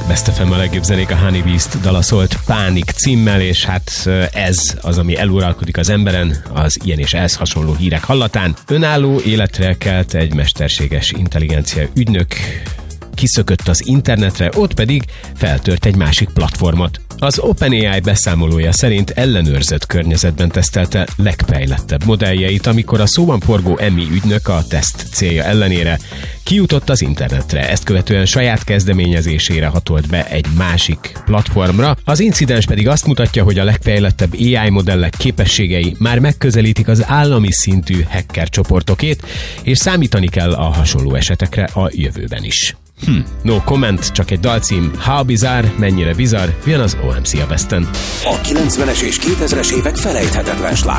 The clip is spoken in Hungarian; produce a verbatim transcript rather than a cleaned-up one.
Best ef em a legjobb zenék, a Honey Beast dala szólt Pánik címmel, és hát ez az, ami eluralkodik az emberen, az ilyen és ehhez hasonló hírek hallatán. Önálló életre kelt egy mesterséges intelligencia ügynök, kiszökött az internetre, ott pedig feltört egy másik platformot. Az OpenAI beszámolója szerint ellenőrzött környezetben tesztelte legfejlettebb modelljeit, amikor a szóban forgó Emmy ügynök a teszt célja ellenére kijutott az internetre. Ezt követően saját kezdeményezésére hatolt be egy másik platformra. Az incidens pedig azt mutatja, hogy a legfejlettebb á i modellek képességei már megközelítik az állami szintű hacker csoportokét, és számítani kell a hasonló esetekre a jövőben is. Hm. No comment, csak egy dalcím. How bizarre, mennyire bizarr, jön az o em cé a Besten. A kilencvenes és kétezres évek felejthetetlen slágerei.